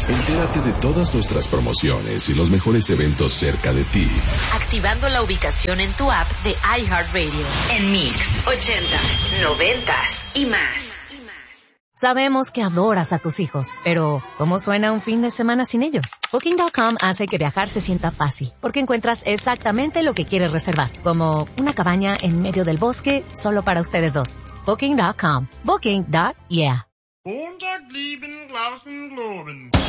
Entérate de todas nuestras promociones y los mejores eventos cerca de ti. Activando la ubicación en tu app de iHeartRadio. En Mix, 80s, 90s y más. Sabemos que adoras a tus hijos, pero ¿cómo suena un fin de semana sin ellos? Booking.com hace que viajar se sienta fácil, porque encuentras exactamente lo que quieres reservar, como una cabaña en medio del bosque solo para ustedes dos. Booking.com. Booking.yeah.